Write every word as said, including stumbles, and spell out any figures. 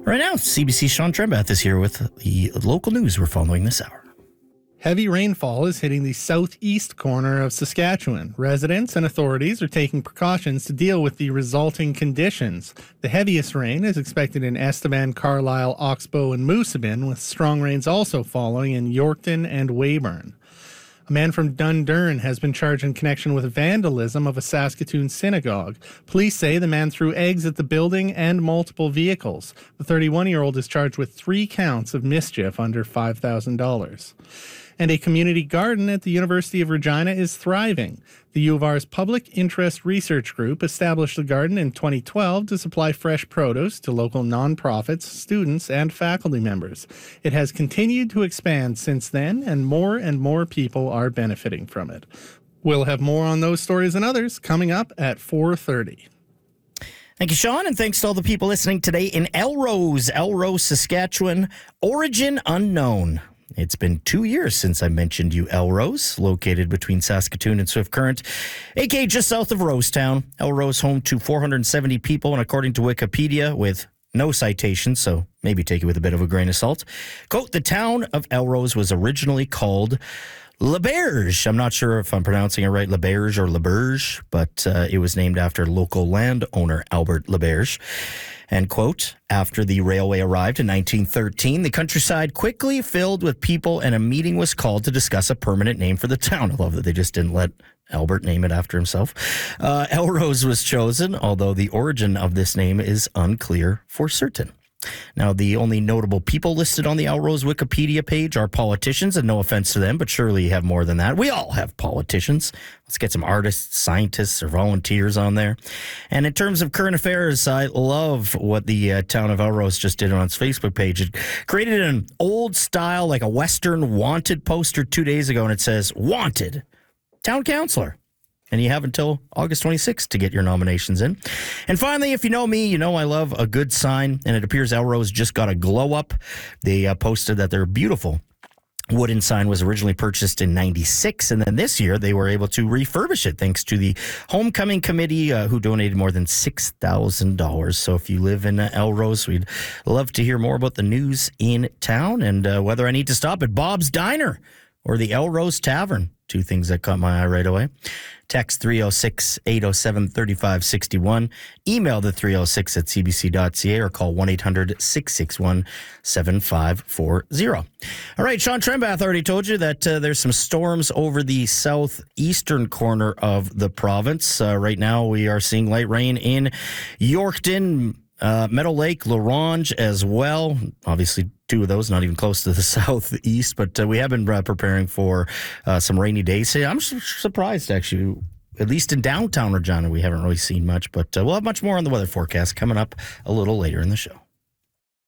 Right now, C B C Sean Trembath is here with the local news we're following this hour. Heavy rainfall is hitting the southeast corner of Saskatchewan. Residents and authorities are taking precautions to deal with the resulting conditions. The heaviest rain is expected in Estevan, Carlisle, Oxbow, and Moosomin, with strong rains also falling in Yorkton and Weyburn. A man from Dundurn has been charged in connection with vandalism of a Saskatoon synagogue. Police say the man threw eggs at the building and multiple vehicles. The thirty-one-year-old is charged with three counts of mischief under five thousand dollars. And a community garden at the University of Regina is thriving. The U of R's Public Interest Research Group established the garden in twenty twelve to supply fresh produce to local nonprofits, students, and faculty members. It has continued to expand since then, and more and more people are benefiting from it. We'll have more on those stories and others coming up at four thirty. Thank you, Sean, and thanks to all the people listening today in Elrose, Elrose, Saskatchewan. Origin unknown. It's been two years since I mentioned you, Elrose, located between Saskatoon and Swift Current, aka just south of Rosetown. Elrose home to four hundred seventy people, and according to Wikipedia, with no citations, so maybe take it with a bit of a grain of salt. Quote, the town of Elrose was originally called L'Auberge. I'm not sure if I'm pronouncing it right, L'Auberge or L'Auberge, but uh, it was named after local landowner Albert L'Auberge. End quote. After the railway arrived in nineteen thirteen, the countryside quickly filled with people, and a meeting was called to discuss a permanent name for the town. I love that they just didn't let Albert name it after himself. Uh, Elrose was chosen, although the origin of this name is unclear for certain. Now, the only notable people listed on the Elrose Wikipedia page are politicians, and no offense to them, but surely you have more than that. We all have politicians. Let's get some artists, scientists, or volunteers on there. And in terms of current affairs, I love what the uh, town of Elrose just did on its Facebook page. It created an old style, like a Western wanted poster two days ago, and it says, wanted, town councilor. And you have until August twenty-sixth to get your nominations in. And finally, if you know me, you know I love a good sign. And it appears Elrose just got a glow up. They uh, posted that their beautiful wooden sign was originally purchased in ninety-six. And then this year, they were able to refurbish it thanks to the Homecoming Committee, uh, who donated more than six thousand dollars. So if you live in uh, Elrose, we'd love to hear more about the news in town and uh, whether I need to stop at Bob's Diner or the Elrose Tavern. Two things that caught my eye right away. Text three oh six, eight oh seven, three five six one. Email the three oh six at c b c dot c a or call one eight hundred, six six one, seven five four zero. All right, Sean Trembath already told you that uh, there's some storms over the southeastern corner of the province. Uh, right now, we are seeing light rain in Yorkton, Uh, Meadow Lake, L'Orange as well. Obviously, two of those, not even close to the southeast, but uh, we have been uh, preparing for uh, some rainy days. I'm su- surprised, actually, at least in downtown Regina, we haven't really seen much, but uh, we'll have much more on the weather forecast coming up a little later in the show.